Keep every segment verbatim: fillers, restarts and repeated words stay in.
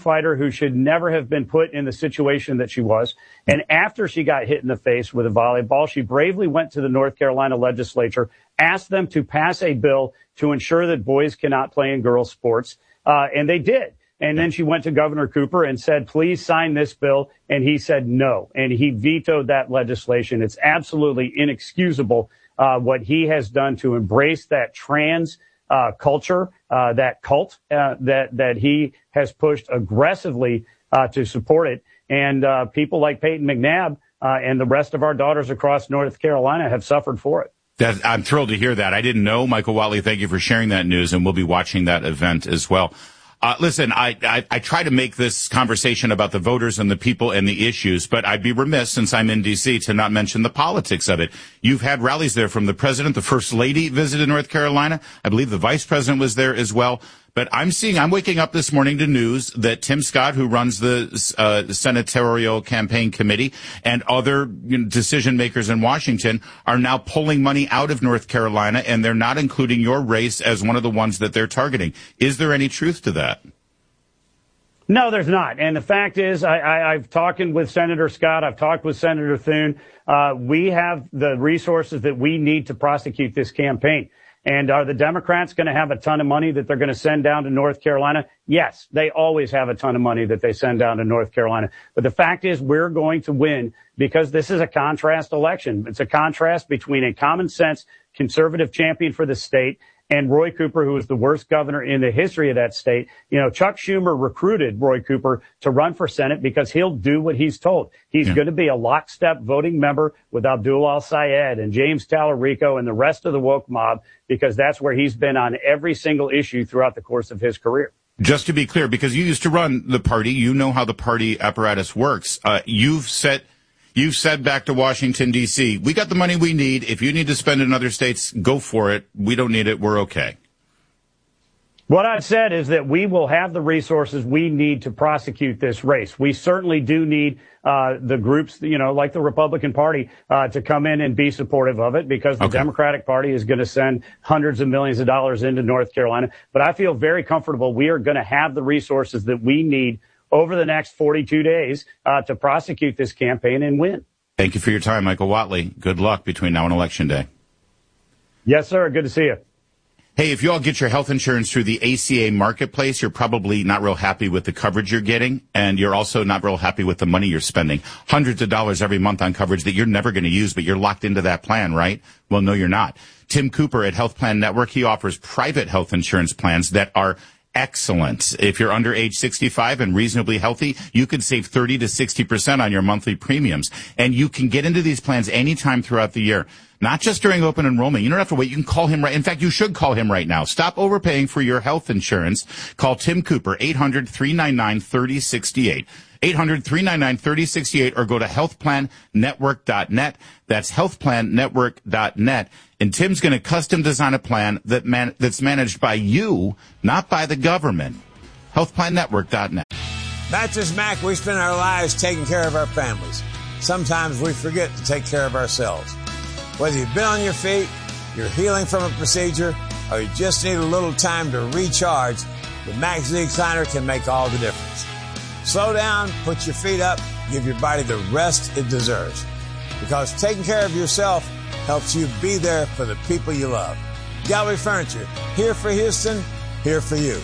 fighter who should never have been put in the situation that she was. And after she got hit in the face with a volleyball, she bravely went to the North Carolina legislature, asked them to pass a bill to ensure that boys cannot play in girls' sports. Uh, and they did. And then she went to Governor Cooper and said, please sign this bill. And he said no. And he vetoed that legislation. It's absolutely inexcusable uh, what he has done to embrace that trans uh, culture, uh, that cult uh, that that he has pushed aggressively uh, to support it. And uh, people like Peyton McNabb uh, and the rest of our daughters across North Carolina have suffered for it. That, I'm thrilled to hear that. I didn't know. Michael Whatley, thank you for sharing that news, and we'll be watching that event as well. Uh, listen, I, I, I try to make this conversation about the voters and the people and the issues, but I'd be remiss, since I'm in D C, to not mention the politics of it. You've had rallies there from the president. The first lady visited North Carolina. I believe the vice president was there as well. But I'm seeing, I'm waking up this morning to news that Tim Scott, who runs the uh, senatorial campaign committee, and other you know, decision makers in Washington are now pulling money out of North Carolina, and they're not including your race as one of the ones that they're targeting. Is there any truth to that? No, there's not. And the fact is, I, I, I've talked with Senator Scott. I've talked with Senator Thune. Uh, we have the resources that we need to prosecute this campaign. And are the Democrats going to have a ton of money that they're going to send down to North Carolina? Yes, they always have a ton of money that they send down to North Carolina. But the fact is, we're going to win because this is a contrast election. It's a contrast between a common sense conservative champion for the state and Roy Cooper, who was the worst governor in the history of that state. You know, Chuck Schumer recruited Roy Cooper to run for Senate because he'll do what he's told. He's yeah. going to be a lockstep voting member with Abdul al-Sayed and James Tallarico and the rest of the woke mob, because that's where he's been on every single issue throughout the course of his career. Just to be clear, because you used to run the party, you know how the party apparatus works. Uh, you've set You've said back to Washington, D C, we got the money we need. If you need to spend in other states, go for it. We don't need it. We're okay. What I've said is that we will have the resources we need to prosecute this race. We certainly do need uh, the groups, you know, like the Republican Party, uh, to come in and be supportive of it, because the okay. Democratic Party is going to send hundreds of millions of dollars into North Carolina. But I feel very comfortable we are going to have the resources that we need over the next forty-two days uh, to prosecute this campaign and win. Thank you for your time, Michael Whatley. Good luck between now and Election Day. Yes, sir. Good to see you. Hey, if you all get your health insurance through the A C A marketplace, you're probably not real happy with the coverage you're getting, and you're also not real happy with the money you're spending. Hundreds of dollars every month on coverage that you're never going to use, but you're locked into that plan, right? Well, no, you're not. Tim Cooper at Health Plan Network, he offers private health insurance plans that are excellent. If you're under age sixty-five and reasonably healthy, you can save thirty to sixty percent on your monthly premiums. And you can get into these plans anytime throughout the year, not just during open enrollment. You don't have to wait. You can call him right. In fact, you should call him right now. Stop overpaying for your health insurance. Call Tim Cooper, eight hundred, three nine nine, three zero six eight. eight hundred, three nine nine, three zero six eight, or go to health plan network dot net. That's health plan network dot net. And Tim's going to custom design a plan that man, that's managed by you, not by the government. health plan network dot net. Mattress Mac, we spend our lives taking care of our families. Sometimes we forget to take care of ourselves. Whether you've been on your feet, you're healing from a procedure, or you just need a little time to recharge, the Mac Z Recliner can make all the difference. Slow down, put your feet up, give your body the rest it deserves. Because taking care of yourself helps you be there for the people you love. Gallery Furniture, here for Houston, here for you.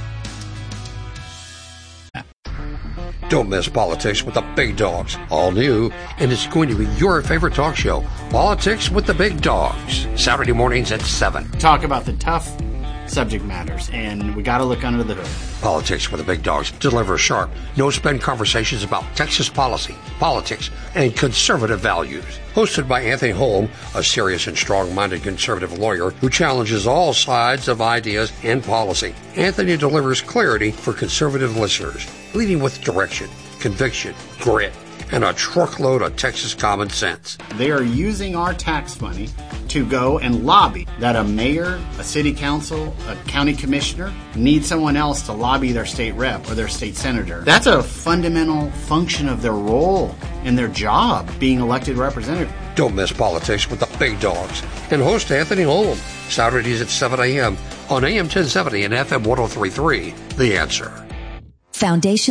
Don't miss Politics with the Big Dogs. All new, and it's going to be your favorite talk show, Politics with the Big Dogs. Saturday mornings at seven. Talk about the tough subject matters, and we got to look under the hood. Politics with the Big Dogs delivers sharp, no-spin conversations about Texas policy, politics, and conservative values. Hosted by Anthony Holm, a serious and strong-minded conservative lawyer who challenges all sides of ideas and policy. Anthony delivers clarity for conservative listeners, leading with direction, conviction, grit, and a truckload of Texas common sense. They are using our tax money to go and lobby that a mayor, a city council, a county commissioner need someone else to lobby their state rep or their state senator. That's a fundamental function of their role and their job, being elected representative. Don't miss Politics with the Big Dogs and host Anthony Holm, Saturdays at seven a.m. on A M ten seventy and F M ten thirty-three. The Answer. Foundation